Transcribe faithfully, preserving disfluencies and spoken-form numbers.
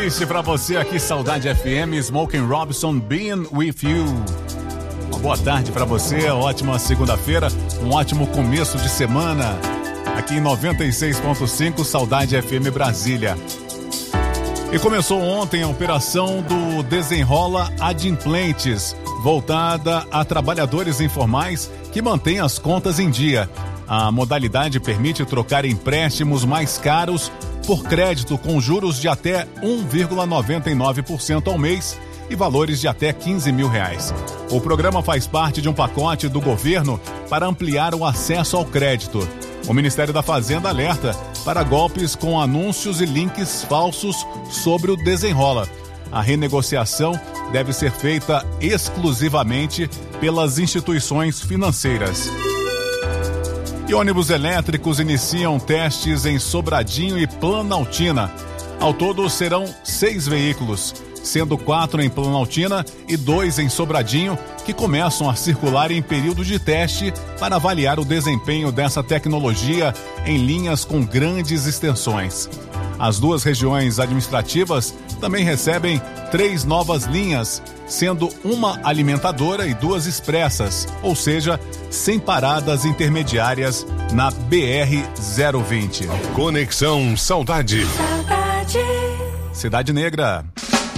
playlist pra você aqui, Saudade F M, Smoking Robinson, Being With You. Uma boa tarde pra você, ótima segunda-feira, um ótimo começo de semana. Aqui em noventa e seis ponto cinco, Saudade F M Brasília. E começou ontem a operação do Desenrola Adimplentes, voltada a trabalhadores informais que mantêm as contas em dia. A modalidade permite trocar empréstimos mais caros por crédito com juros de até um vírgula noventa e nove por cento ao mês e valores de até quinze mil reais. O programa faz parte de um pacote do governo para ampliar o acesso ao crédito. O Ministério da Fazenda alerta para golpes com anúncios e links falsos sobre o Desenrola. A renegociação deve ser feita exclusivamente pelas instituições financeiras. E ônibus elétricos iniciam testes em Sobradinho e Planaltina. Ao todo serão seis veículos, sendo quatro em Planaltina e dois em Sobradinho, que começam a circular em período de teste para avaliar o desempenho dessa tecnologia em linhas com grandes extensões. As duas regiões administrativas também recebem três novas linhas, sendo uma alimentadora e duas expressas, ou seja, sem paradas intermediárias na B R zero vinte. Conexão Saudade. Cidade Negra.